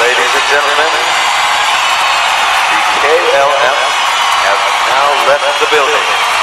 Ladies and gentlemen, the KLF have now left the building.